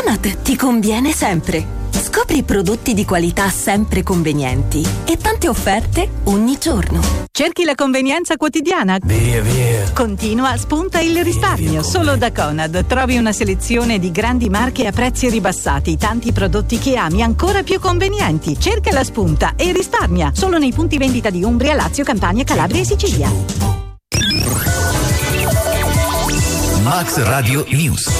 Conad ti conviene sempre. Scopri prodotti di qualità sempre convenienti e tante offerte ogni giorno. Cerchi la convenienza quotidiana? Via. Continua, spunta il risparmio. Solo da Conad trovi una selezione di grandi marche a prezzi ribassati, tanti prodotti che ami ancora più convenienti. Cerca la spunta e risparmia. Solo nei punti vendita di Umbria, Lazio, Campania, Calabria e Sicilia. Max Radio News.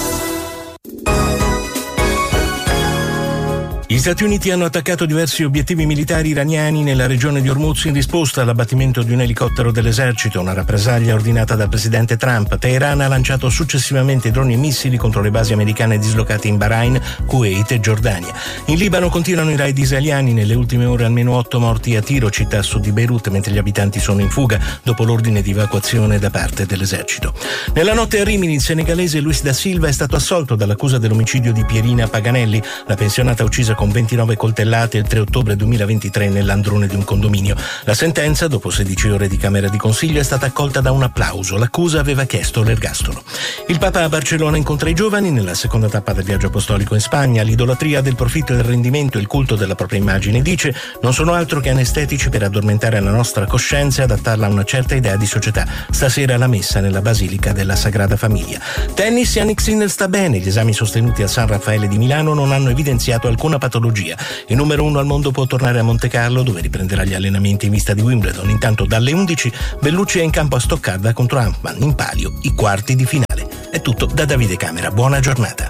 Gli Stati Uniti hanno attaccato diversi obiettivi militari iraniani nella regione di Hormuz in risposta all'abbattimento di un elicottero dell'esercito, una rappresaglia ordinata dal presidente Trump. Teheran ha lanciato successivamente droni e missili contro le basi americane dislocate in Bahrain, Kuwait e Giordania. In Libano continuano i raid israeliani, nelle ultime ore almeno 8 morti a Tiro, città a sud di Beirut, mentre gli abitanti sono in fuga dopo l'ordine di evacuazione da parte dell'esercito. Nella notte a Rimini il senegalese Luis da Silva è stato assolto dall'accusa dell'omicidio di Pierina Paganelli, la pensionata uccisa con 29 coltellate il 3 ottobre 2023 nell'androne di un condominio. La sentenza, dopo 16 ore di Camera di Consiglio, è stata accolta da un applauso. L'accusa aveva chiesto l'ergastolo. Il Papa a Barcellona incontra i giovani nella seconda tappa del viaggio apostolico in Spagna. L'idolatria del profitto e del rendimento e il culto della propria immagine, dice, non sono altro che anestetici per addormentare la nostra coscienza e adattarla a una certa idea di società. Stasera la messa nella Basilica della Sagrada Famiglia. Tennis, Jannik Sinner sta bene. Gli esami sostenuti al San Raffaele di Milano non hanno evidenziato alcuna patologia. Il numero 1 al mondo può tornare a Monte Carlo, dove riprenderà gli allenamenti in vista di Wimbledon. Intanto dalle 11 Bellucci è in campo a Stoccarda contro Ampman, in palio i quarti di finale. È tutto da Davide Camera, buona giornata.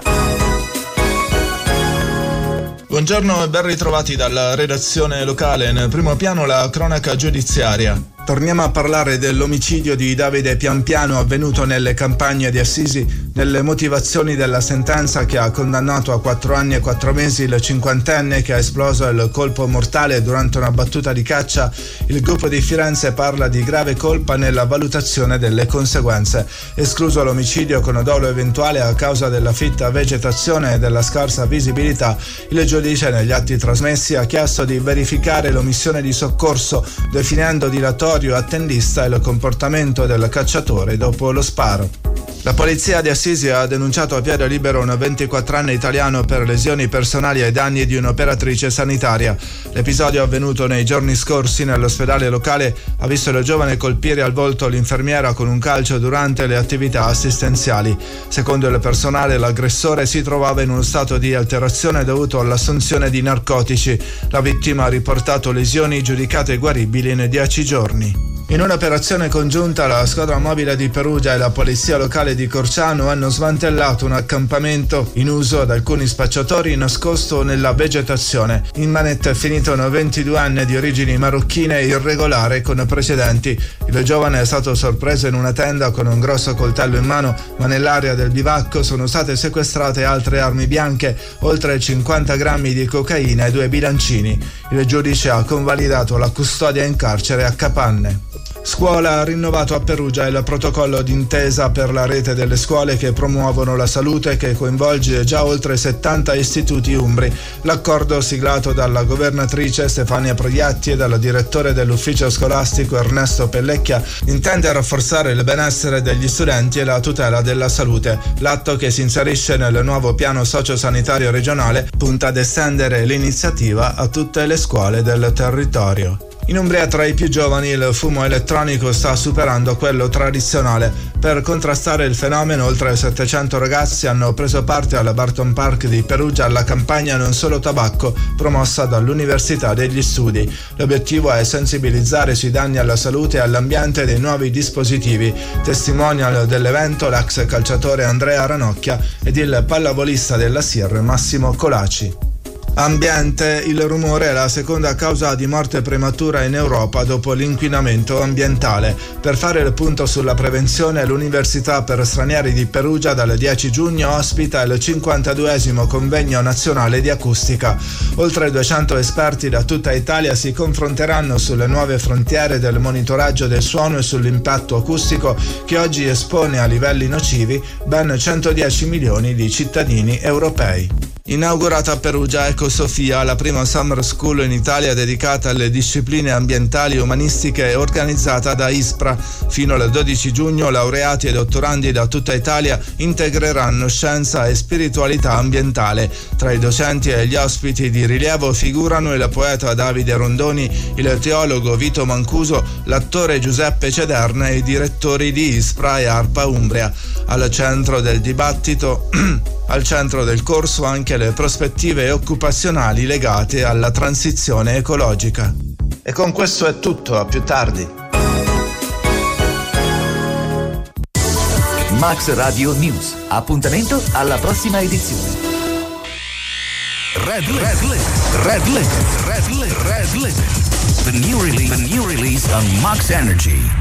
Buongiorno e ben ritrovati dalla redazione locale. Nel primo piano la cronaca giudiziaria. Torniamo a parlare dell'omicidio di Davide Pianpiano avvenuto nelle campagne di Assisi. Nelle motivazioni della sentenza che ha condannato a 4 anni e 4 mesi il cinquantenne che ha esploso il colpo mortale durante una battuta di caccia, il gruppo di Firenze parla di grave colpa nella valutazione delle conseguenze. Escluso l'omicidio con dolo eventuale a causa della fitta vegetazione e della scarsa visibilità, il giudice negli atti trasmessi ha chiesto di verificare l'omissione di soccorso, definendo dilatorio attendista il comportamento del cacciatore dopo lo sparo. La polizia di Assisi ha denunciato a piede libero un 24enne italiano per lesioni personali ai danni di un'operatrice sanitaria. L'episodio avvenuto nei giorni scorsi nell'ospedale locale ha visto il giovane colpire al volto l'infermiera con un calcio durante le attività assistenziali. Secondo il personale, l'aggressore si trovava in uno stato di alterazione dovuto all'assunzione di narcotici. La vittima ha riportato lesioni giudicate guaribili in 10 giorni. In un'operazione congiunta la squadra mobile di Perugia e la polizia locale di Corciano hanno smantellato un accampamento in uso ad alcuni spacciatori nascosto nella vegetazione. In manetta è finito un 22enne di origini marocchine irregolare con precedenti. Il giovane è stato sorpreso in una tenda con un grosso coltello in mano, ma nell'area del bivacco sono state sequestrate altre armi bianche, oltre 50 grammi di cocaina e 2 bilancini. Il giudice ha convalidato la custodia in carcere a Capanne. Scuola ha rinnovato a Perugia il protocollo d'intesa per la rete delle scuole che promuovono la salute, che coinvolge già oltre 70 istituti umbri. L'accordo, siglato dalla governatrice Stefania Proiatti e dal direttore dell'ufficio scolastico Ernesto Pellecchia, intende rafforzare il benessere degli studenti e la tutela della salute. L'atto, che si inserisce nel nuovo piano sociosanitario regionale, punta ad estendere l'iniziativa a tutte le scuole del territorio. In Umbria, tra i più giovani, il fumo elettronico sta superando quello tradizionale. Per contrastare il fenomeno, oltre 700 ragazzi hanno preso parte alla Barton Park di Perugia alla campagna Non Solo Tabacco, promossa dall'Università degli Studi. L'obiettivo è sensibilizzare sui danni alla salute e all'ambiente dei nuovi dispositivi. Testimonial dell'evento l'ex calciatore Andrea Ranocchia ed il pallavolista della SIR Massimo Colaci. Ambiente, il rumore è la seconda causa di morte prematura in Europa dopo l'inquinamento ambientale. Per fare il punto sulla prevenzione, l'Università per Stranieri di Perugia dal 10 giugno ospita il 52esimo convegno nazionale di acustica. Oltre 200 esperti da tutta Italia si confronteranno sulle nuove frontiere del monitoraggio del suono e sull'impatto acustico che oggi espone a livelli nocivi ben 110 milioni di cittadini europei. Inaugurata a Perugia Ecosofia, la prima summer school in Italia dedicata alle discipline ambientali e umanistiche e organizzata da ISPRA. Fino al 12 giugno laureati e dottorandi da tutta Italia integreranno scienza e spiritualità ambientale. Tra i docenti e gli ospiti di rilievo figurano il poeta Davide Rondoni, il teologo Vito Mancuso, l'attore Giuseppe Cederne e i direttori di ISPRA e ARPA Umbria. Al centro del dibattito al centro del corso anche le prospettive occupazionali legate alla transizione ecologica. E con questo è tutto, a più tardi. Max Radio News. Appuntamento alla prossima edizione. Red Limit. The new release on Max Energy.